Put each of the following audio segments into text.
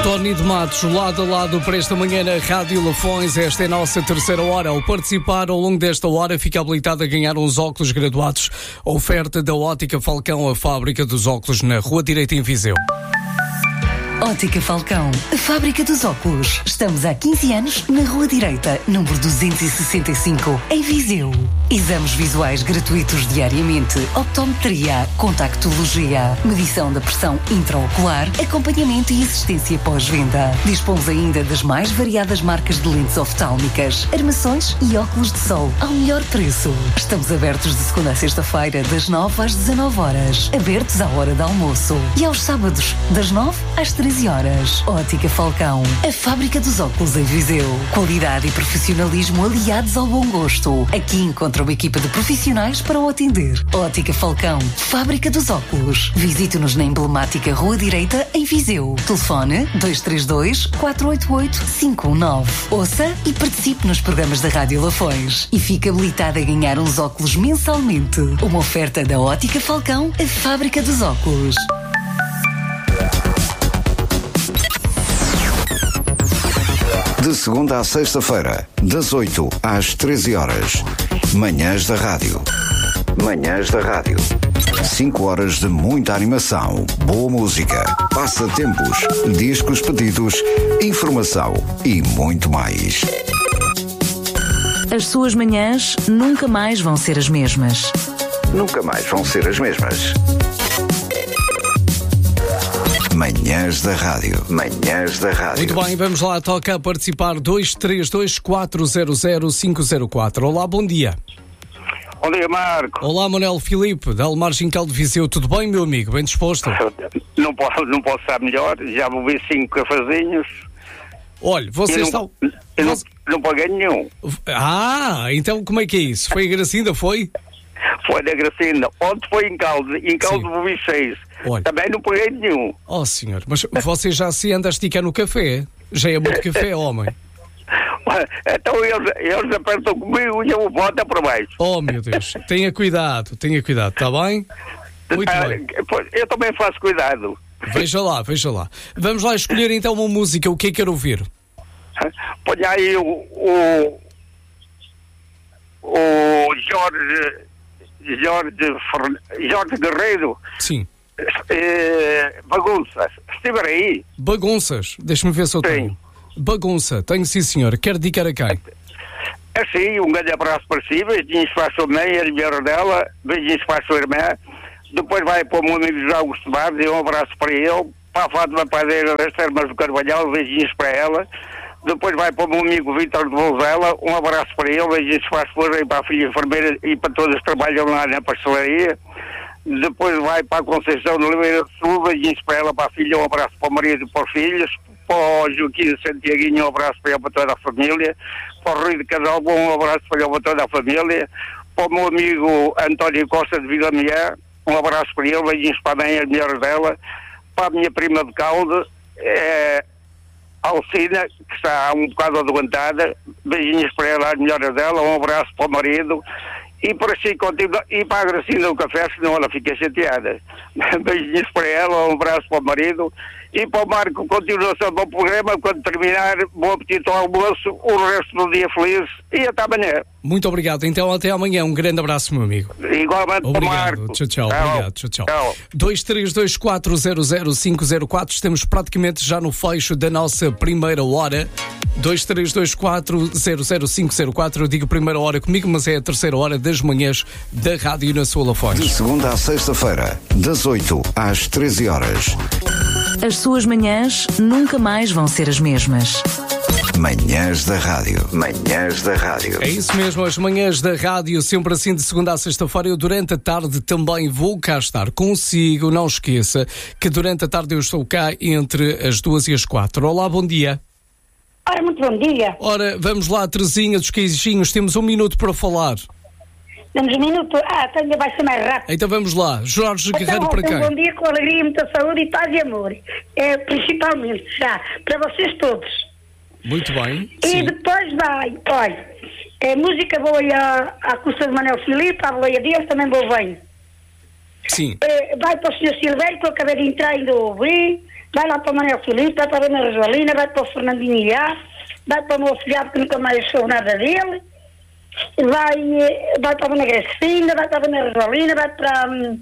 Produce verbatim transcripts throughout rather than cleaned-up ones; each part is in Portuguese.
Tony de Matos, lado a lado para esta manhã na Rádio Lafões. Esta é a nossa terceira hora. Ao participar ao longo desta hora, fica habilitado a ganhar uns óculos graduados. A oferta da Ótica Falcão, a fábrica dos óculos na Rua Direita em Viseu. Ótica Falcão, a fábrica dos óculos. Estamos há quinze anos na Rua Direita, número duzentos e sessenta e cinco, em Viseu. Exames visuais gratuitos diariamente, optometria, contactologia, medição da pressão intraocular, acompanhamento e assistência pós-venda. Dispomos ainda das mais variadas marcas de lentes oftálmicas, armações e óculos de sol ao melhor preço. Estamos abertos de segunda a sexta-feira, das nove às dezanove horas. Abertos à hora do almoço. E aos sábados, das nove às treze horas. Ótica Falcão, a fábrica dos óculos em Viseu. Qualidade e profissionalismo aliados ao bom gosto. Aqui encontra uma equipa de profissionais para o atender. Ótica Falcão, fábrica dos óculos. Visite-nos na emblemática Rua Direita em Viseu. Telefone dois três dois, quatro oito oito, cinco um nove. Ouça e participe nos programas da Rádio Lafões. E fique habilitado a ganhar uns óculos mensalmente. Uma oferta da Ótica Falcão, a fábrica dos óculos. De segunda à sexta-feira, das oito às treze horas. Manhãs da Rádio. Manhãs da Rádio. cinco horas de muita animação, boa música, passatempos, discos pedidos, informação e muito mais. As suas manhãs nunca mais vão ser as mesmas. Nunca mais vão ser as mesmas. Manhãs da Rádio. Manhãs da Rádio. Muito bem, vamos lá, toca a participar dois três dois, quatro zero zero, cinco zero quatro. Olá, bom dia. Bom dia, Marco. Olá, Manuel Filipe, da Almar Gincal de Viseu. Tudo bem, meu amigo? Bem disposto? Não posso, não posso estar melhor. Já bebi cinco cafezinhos. Olha, vocês estão... Eu não, não paguei nenhum. Ah, então como é que é isso? Foi a Gracinda, foi? Foi da Gracinda. Ontem foi em Calde. Em Calde bebi seis. Olha. Também não paguei nenhum. Oh, senhor, mas você já se anda a esticar no café? Já é muito café, homem. Então eles, eles apertam comigo e eu boto para baixo. Oh, meu Deus. Tenha cuidado, tenha cuidado, está bem? Muito ah, bem. Eu também faço cuidado. Veja lá, veja lá. Vamos lá escolher então uma música. O que é que quer ouvir? Põe aí o, o, o Jorge, Jorge, Jorge Guerreiro. Sim. É, bagunças. Estiver aí. Bagunças. Deixa-me ver se eu Sim. tenho. Bagunça. Tenho, sim, senhor. Quero dedicar a quem? Assim, um grande abraço para si. Beijinhos para a sua mãe, a mulher dela. Beijinhos para a sua irmã. Depois vai para o meu amigo José Augusto Barros. Um abraço para ele. Para a Fátima Padeira das Termas do Carvalhal. Beijinhos para ela. Depois vai para o meu amigo Vítor de Bolzela. Um abraço para ele. Beijinhos para a esposa e para a filha enfermeira e para todos que trabalham lá na pastelaria. Depois vai para a Conceição de Oliveira do Sul, beijinhos para ela, para a filha, um abraço para o marido e para os filhos, para o Joaquim Santiaguinho, um abraço para ele, para toda a família, para o Rui de Casalbon, um abraço para ele, para toda a família, para o meu amigo António Costa de Vila Miá, um abraço para ele, beijinhos para a mãe e as mulheres dela, para a minha prima de Calde, é, Alcina, que está um bocado adoentada, beijinhos para ela, as mulheres dela, um abraço para o marido, e para si continua, e para a Gracinda do café, senão ela fica chateada. Beijinhos para ela, um abraço para o marido e para o Marco, continuação do programa. Quando terminar, bom apetite ao almoço, o resto do dia feliz e até amanhã. Muito obrigado. Então até amanhã. Um grande abraço, meu amigo. Igualmente para o Marco. Tchau, tchau. tchau. Obrigado. Tchau, tchau. tchau. dois três dois, quatro zero zero, cinco zero quatro. Estamos praticamente já no fecho da nossa primeira hora. dois três dois, quatro zero zero, cinco zero quatro. Eu digo primeira hora comigo, mas é a terceira hora das manhãs da Rádio na sua Lafões. De segunda à sexta-feira, das oito às treze horas. As suas manhãs nunca mais vão ser as mesmas. Manhãs da Rádio. Manhãs da Rádio. É isso mesmo, as manhãs da Rádio, sempre assim de segunda à sexta-feira. Eu durante a tarde também vou cá estar consigo. Não esqueça que durante a tarde eu estou cá entre as duas e as quatro. Olá, bom dia. Ora, muito bom dia. Ora, vamos lá, Terezinha dos Queijinhos, temos um minuto para falar. Temos um minuto? Ah, então ainda vai ser mais rápido. Então vamos lá, Jorge Então, Guerreiro para quem? Um bom dia com alegria, muita saúde e paz e amor. É, principalmente, já, para vocês todos. Muito bem. E Sim. depois vai, olha, é, música boa à, à custa de Manuel Filipe, à boleia dele, também vou bem. Sim. É, vai para o senhor Silvério, que eu acabei de entrar, ainda ouvi. vai lá para o Manuel Filipe, vai para a Dona Rosalina, vai para o Fernandinho Iá, vai para o meu afilhado que nunca mais sou nada dele, vai, vai para a Dona Gracinda, vai para a Dona Rosalina, vai para, hum,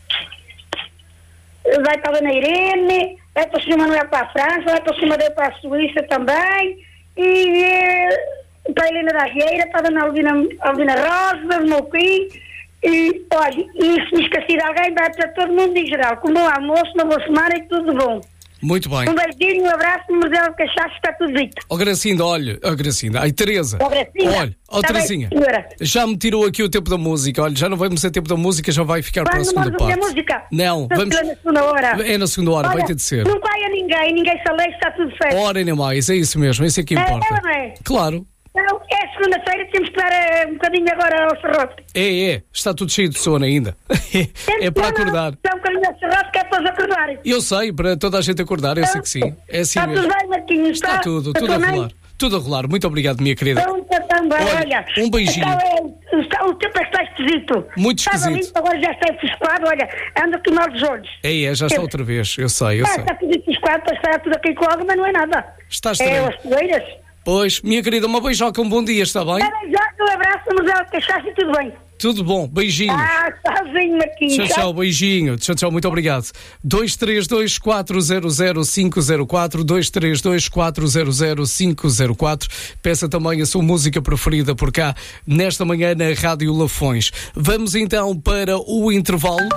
vai para a Dona Irene, vai para o senhor Manuel para a França, vai para o senhor Manuel para a Suíça também, e eh, para a Helena da Rieira, para a Dona Albina, Albina Rosa, do meu filho. E, olha, e se me esqueci de alguém, vai para todo mundo em geral. Com um bom almoço, uma boa semana e tudo bom. Muito bem. Um beijinho, um abraço, um Marcelo Cachaço, está tudo dito. Ó oh, Gracinda, olha, ó oh, Gracinda, ai Teresa. Ó oh, Gracinda. Olha, ó oh, Terezinha, já me tirou aqui o tempo da música. Olha, já não vamos ter tempo da música, já vai ficar para a segunda parte. Não música? Não, vamos. É na segunda hora. É na segunda hora, olha, vai ter de ser. Não vai a ninguém, ninguém se aleja, está tudo certo. Ora, nem mais, é isso mesmo, é isso que importa. É, não é? Claro. Não, é segunda-feira, temos que dar uh, um bocadinho agora ao serrote. É, é, está tudo cheio de sono ainda. É para acordar. Dá um bocadinho ao serrote que é para os acordar. Eu sei, para toda a gente acordar, eu sei que sim. É assim está mesmo. Tudo bem, Marquinhos, está, está tudo, tudo a rolar. Tudo a rolar. Muito obrigado, minha querida. Então, também, olha, olha, um beijinho. Está, está, o tempo é que está esquisito. Muito esquisito. Limpo, agora já está enfoscado, olha, anda aqui mal dos olhos. É, é, já está outra vez, eu sei, eu ah, sei. Está tudo enfoscado, está tudo aqui com água, mas não é nada. Está estranho. É as poeiras. Pois, minha querida, uma beijoca, um bom dia, está bem? Um beijoca, um abraço, Marcelo Cachaço e tudo bem. Tudo bom, beijinhos. Ah, sozinho, Marquinhos. Tchau, tchau, beijinho. Tchau, tchau, muito obrigado. dois três dois, quatro zero zero, cinco zero quatro, dois três dois, quatro zero zero, cinco zero quatro. Peça também a sua música preferida por cá, nesta manhã na Rádio Lafões. Vamos então para o intervalo.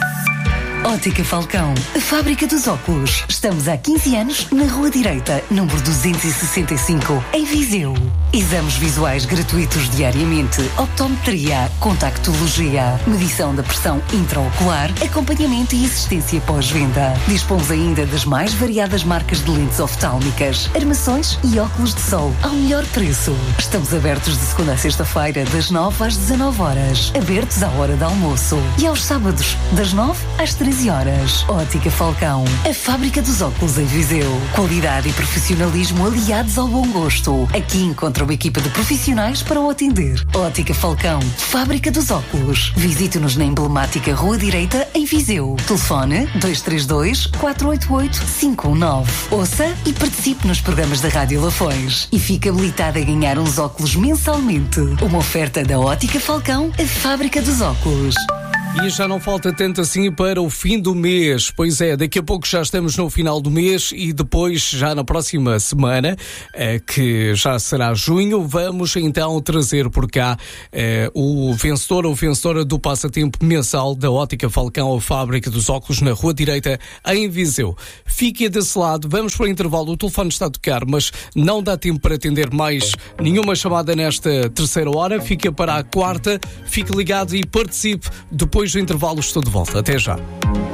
Ótica Falcão, a fábrica dos óculos. Estamos há quinze anos na Rua Direita, número duzentos e sessenta e cinco, em Viseu. Exames visuais gratuitos diariamente, optometria, contactologia, medição da pressão intraocular, acompanhamento e assistência pós-venda. Dispomos ainda das mais variadas marcas de lentes oftálmicas, armações e óculos de sol ao melhor preço. Estamos abertos de segunda a sexta-feira, das nove às dezanove horas. Abertos à hora de almoço. E aos sábados, das nove às treze horas. Ótica Falcão, a fábrica dos óculos em Viseu. Qualidade e profissionalismo aliados ao bom gosto. Aqui encontra uma equipa de profissionais para o atender. Ótica Falcão, fábrica dos óculos. Visite-nos na emblemática Rua Direita, em Viseu. Telefone dois três dois, quatro oito oito, cinco um nove. Ouça e participe nos programas da Rádio Lafões. E fique habilitado a ganhar uns óculos mensalmente. Uma oferta da Ótica Falcão, a fábrica dos óculos. E já não falta tanto assim para o fim do mês. Pois é, daqui a pouco já estamos no final do mês e depois, já na próxima semana, eh, que já será junho, vamos então trazer por cá eh, o vencedor ou vencedora do passatempo mensal da Ótica Falcão, a fábrica dos óculos na Rua Direita, em Viseu. Fique desse lado, vamos para o intervalo. O telefone está a tocar, mas não dá tempo para atender mais nenhuma chamada nesta terceira hora. Fica para a quarta, fique ligado e participe. Depois do intervalo estou de volta. Até já.